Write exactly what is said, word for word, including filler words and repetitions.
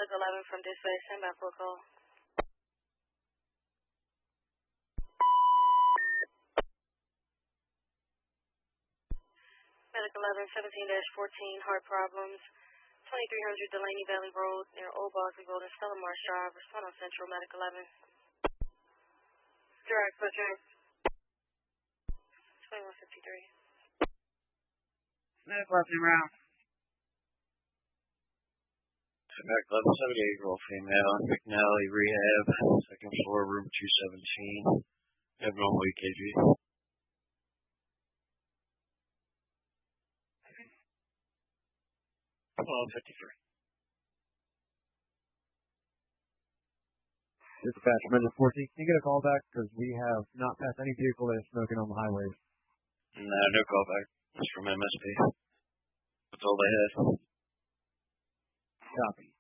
Medical eleven from dispatch. Stand by for a call. Medical eleven, seventeen dash fourteen, heart problems. twenty-three hundred Delaney Valley Road near Old Bosley Road and Stella Marsh Drive. Respond on Central Medical eleven. Direct, for direct. twenty-one fifty-three. Medical eleven round. Medical eleven, seventy-eight-year-old female, McNally Rehab, second floor, room two seventeen. Abnormal E K G. twelve fifty-three. Dispatch, Medical fourteen, can you get a call back? Because we have not passed any vehicle that is smoking on the highways. No, no call back. It's from M S P. That's all they had. Copy.